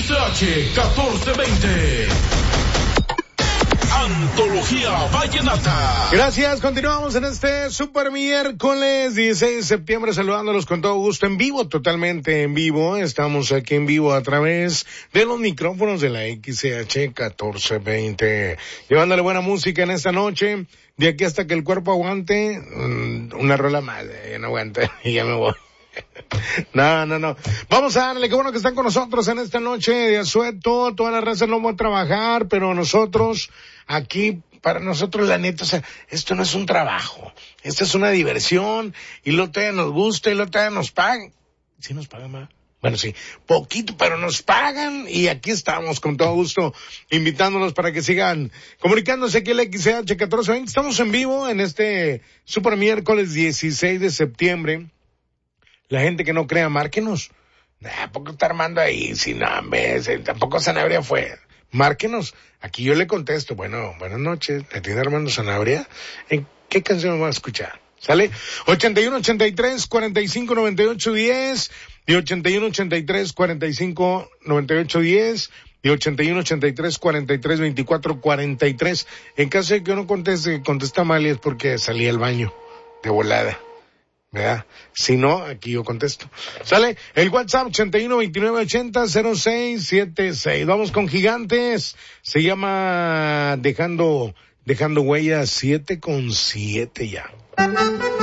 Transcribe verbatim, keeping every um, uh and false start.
X H catorce veinte. Antología Vallenata. Gracias, continuamos en este super miércoles dieciséis de septiembre saludándolos con todo gusto en vivo, totalmente en vivo. Estamos aquí en vivo a través de los micrófonos de la X H catorce veinte, llevándole buena música en esta noche, de aquí hasta que el cuerpo aguante. Una rola más, ya no aguanta y ya me voy. No, no, no. Vamos a darle, qué bueno que están con nosotros en esta noche de asueto. Toda la raza no va a trabajar, pero nosotros, aquí, para nosotros, la neta, o sea, esto no es un trabajo. Esto es una diversión, y lo todavía nos gusta, y lo todavía nos pagan. ¿Sí nos pagan, ma? Bueno, sí, poquito, pero nos pagan, y aquí estamos con todo gusto, invitándolos para que sigan comunicándose aquí en la X H catorce veinte. Estamos en vivo en este super miércoles dieciséis de septiembre. La gente que no crea, márquenos. Tampoco está Armando ahí, sin hambre, tampoco Sanabria fue. Márquenos. Aquí yo le contesto, bueno, buenas noches, ¿le tiene Armando Sanabria? ¿En qué canción va a escuchar? ¿Sale? ochenta y uno, ochenta y tres, cuarenta y cinco, noventa y ocho, diez, y ochenta y uno, ochenta y tres, cuarenta y cinco, noventa y ocho, diez, y ochenta y uno, ochenta y tres, cuarenta y tres, veinticuatro, cuarenta y tres. En caso de que uno conteste, contesta mal, y es porque salí al baño, de volada. ¿Verdad? Si no, aquí yo contesto. ¿Sale? El WhatsApp ochenta y uno, veintinueve, ochenta, cero seis setenta y seis. Vamos con Gigantes. Se llama Dejando, Dejando Huellas, siete con siete ya.